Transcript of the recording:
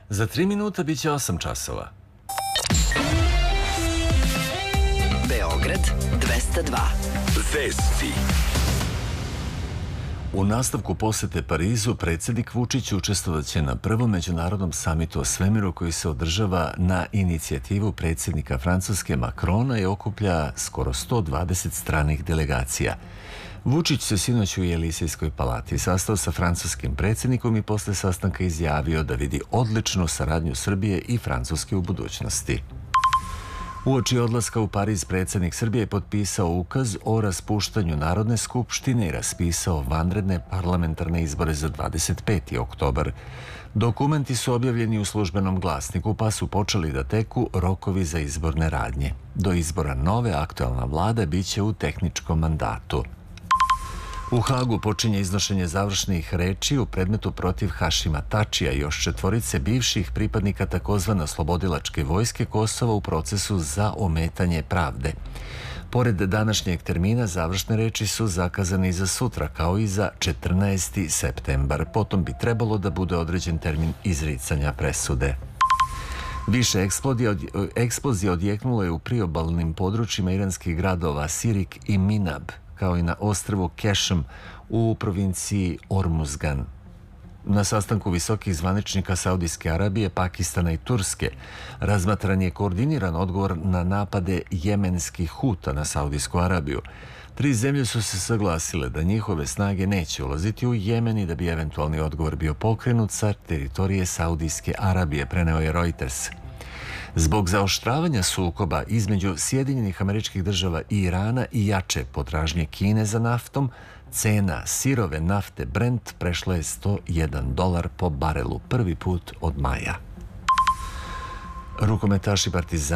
Za 3 minuta bit će 8 časova. Beograd 202. Vesti. U nastavku posete Parizu, predsjednik Vučić učestvovaće na prvom međunarodnom samitu o svemiru koji se održava na inicijativu predsjednika Francuske Macrona i okuplja skoro 120 stranih delegacija. Vučić se sinoć u Elizejskoj palati sastao sa francuskim predsjednikom i posle sastanka izjavio da vidi odličnu saradnju Srbije i Francuske u budućnosti. Uoči odlaska u Pariz, predsjednik Srbije je potpisao ukaz o raspuštanju Narodne skupštine i raspisao vanredne parlamentarne izbore za 25. oktobar. Dokumenti su objavljeni u službenom glasniku, pa su počeli da teku rokovi za izborne radnje. Do izbora nove aktualna vlada biće u tehničkom mandatu. U Hagu počinje iznošenje završnih reči u predmetu protiv Hašima Tačija i još 4 bivših pripadnika takozvane oslobodilačke vojske Kosova u procesu za ometanje pravde. Pored današnjeg termina, završne reči su zakazane i za sutra, kao i za 14. septembar. Potom bi trebalo da bude određen termin izricanja presude. Više eksplozija odjeknulo je u priobalnim područjima iranskih gradova Sirik i Minab, kao i na ostrvu Kešem u provinciji Ormuzgan. Na sastanku visokih zvaničnika Saudijske Arabije, Pakistana i Turske razmatran je koordiniran odgovor na napade jemenskih Huta na Saudijsku Arabiju. 3 zemlje su se saglasile da njihove snage neće ulaziti u Jemen i da bi eventualni odgovor bio pokrenut sa teritorije Saudijske Arabije, preneo je Reuters. Zbog zaoštravanja sukoba između Sjedinjenih Američkih Država i Irana i jače potražnje Kine za naftom, cena sirove nafte Brent prešla je $101 po barelu, prvi put od maja. Rukometaši Partizana